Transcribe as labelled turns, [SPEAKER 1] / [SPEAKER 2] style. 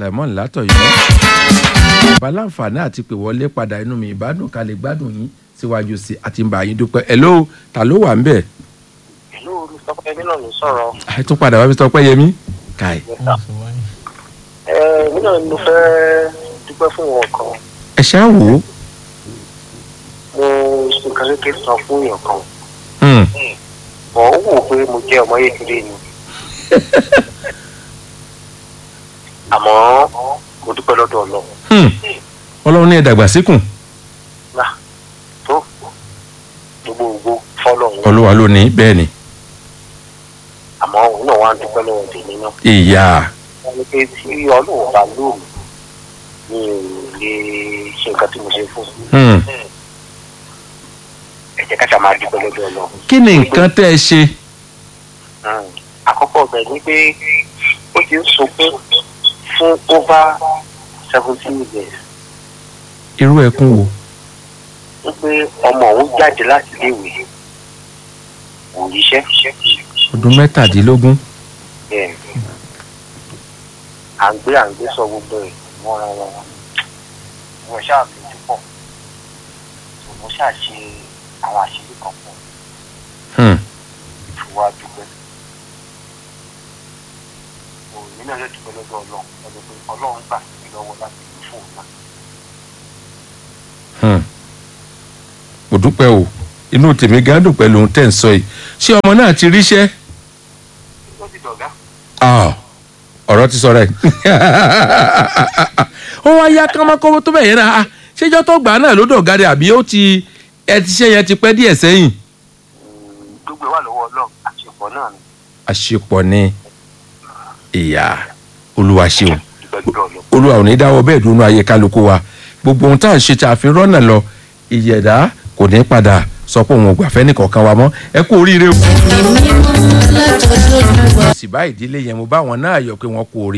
[SPEAKER 1] Sulaimon látọ̀yọ́. bàbá láǹfààní àti pè wọlé padà inú mi ìbádùn ká lè gbádùn yín síwájú sí àti ń bá yín dúpẹ́. hello ta ló wà ń bẹ̀?
[SPEAKER 2] Hello, Mr. Pẹ́yẹmí náà ló sọ̀rọ̀.
[SPEAKER 1] ẹ tún padà wá Mr. Pẹ́yẹmí. káì.
[SPEAKER 2] Mi náà ló fẹ́ dúpẹ́ fún wọn kan.
[SPEAKER 1] ẹ ṣáà wò ó.
[SPEAKER 2] Mo nǹkan kékeré sọ fún èèyàn kan. Ó wò pé mo jẹ́ ọmọ yékeré ni. Àmọ́ mo dúpẹ́ lọ́dọ̀ Ọlọ́run.
[SPEAKER 1] Ọlọ́run ní ẹ dàgbà síkùn.
[SPEAKER 2] Tó gbogbo fọ́lọ́run.
[SPEAKER 1] Olúwa ló ní bẹ́ẹ̀ ni.
[SPEAKER 2] Àmọ́ òun náà wá ń dúpẹ́ lọ́wọ́ tèmi náà.
[SPEAKER 1] ìyá.
[SPEAKER 2] Wọ́n ní pé tí Ọlọ́run bá lóòrùn mi ò lè ṣe nǹkan tí mo ṣe fún un. Ẹ jẹ́ ká ṣá máa dúpẹ́ lọ́dọ̀ Ọlọ́run.
[SPEAKER 1] kí ni nǹkan tẹ́ ẹ ṣe?
[SPEAKER 2] Àkọ́kọ́ ọ̀bẹ ni pé ó ti ń sunkún fún over 17 years.
[SPEAKER 1] irú ẹkún wo?
[SPEAKER 2] Ó pé ọmọ òun jáde láti iléèwé kò ríṣẹ́.
[SPEAKER 1] ọdún 17.
[SPEAKER 2] Bẹ́ẹ̀ à ń gbé sọ gbogbo ẹ̀ wọ́n ṣáà fi túpọ̀ mo ṣáà ṣe àwọn àṣírí kan pọ̀ fún wa dúpẹ́. Òní náà lè dúpẹ́ lọ́dọ̀ Ọlọ́run pé Ọlọ́run gbà mí lọ́wọ́ láti lè fún òun náà.
[SPEAKER 1] mo dúpẹ́ o inú tèmi gan dùn pẹ̀lú ohun tẹ́ ń sọ yìí. ṣé ọmọ náà ti ríṣẹ́?
[SPEAKER 2] Ó ti dọ̀gá.
[SPEAKER 1] ọ̀rọ̀ ti sọ̀rọ̀ ẹ̀. ó wá yá kánmọ́kọ́wọ́ tó bẹ̀ yẹn náà ṣéjọ́ tó gbà náà ló dọ̀gá rẹ̀ àbí ó ti ẹ ti ṣe yẹn ti pẹ́ díẹ̀ sẹ́yìn.
[SPEAKER 2] Gbogbo wà lọ́wọ́ Ọlọ́run àṣepọ̀ náà ni.
[SPEAKER 1] àṣepọ̀ ni ìyá Olúwa ṣeun. Olúwa ò ní dáwọ́ bẹ́ẹ̀ dúró ayé kálukú wa gbogbo ohun tá à ń ṣe tá a fi rọ́nà lọ ìyẹ̀dá kò ní padà sọ pé òun ò gbà fẹ́ nìkankan wa mọ́ ẹ kú oríire o. sì bá ìdílé yẹn mo bá wọn náà yọ pé wọn kú oríire.